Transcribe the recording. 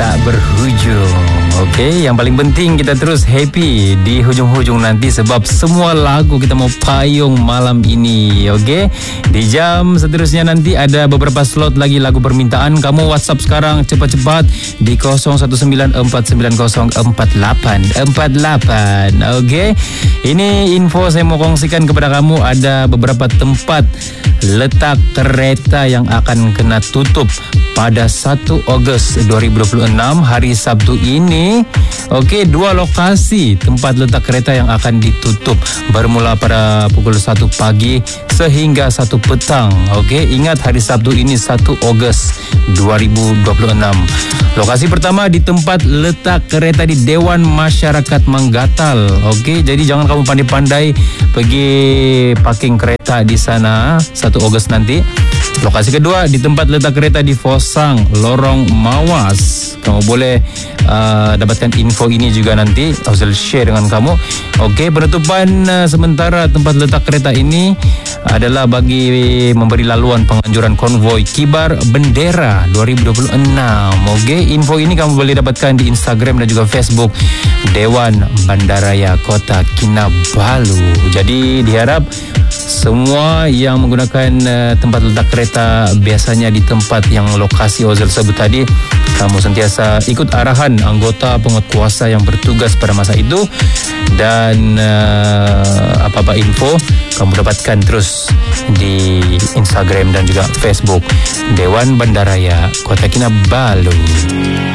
tak berhujung. Okey, yang paling penting kita terus happy di hujung-hujung nanti sebab semua lagu kita mau payung malam ini. Okey, di jam seterusnya nanti ada beberapa slot lagi lagu permintaan. Kamu WhatsApp sekarang cepat-cepat di 0194904848. Okey, ini info saya mau kongsikan kepada kamu. Ada beberapa tempat letak kereta yang akan kena tutup pada 1 Ogos 2026 hari Sabtu ini. Okey, 2 lokasi tempat letak kereta yang akan ditutup bermula pada pukul 1 pagi sehingga 1 petang. Okey, ingat hari Sabtu ini 1 Ogos 2026. Lokasi pertama di tempat letak kereta di Dewan Masyarakat Manggatal. Okey, jadi jangan kamu pandai-pandai pergi parking kereta di sana 1 Ogos nanti. Lokasi kedua di tempat letak kereta di Fosang, Lorong Mawas. Kamu boleh dapatkan info ini juga nanti. Saya will share dengan kamu. Okey, penutupan sementara tempat letak kereta ini adalah bagi memberi laluan penganjuran konvoi Kibar Bendera 2026. Okey, info ini kamu boleh dapatkan di Instagram dan juga Facebook Dewan Bandaraya Kota Kinabalu. Jadi diharap semua yang menggunakan tempat letak kereta biasanya di tempat yang lokasi Ozil sebut tadi, kamu sentiasa ikut arahan anggota penguatkuasa yang bertugas pada masa itu. Dan apa-apa info kamu dapatkan terus di Instagram dan juga Facebook Dewan Bandaraya Kota Kinabalu.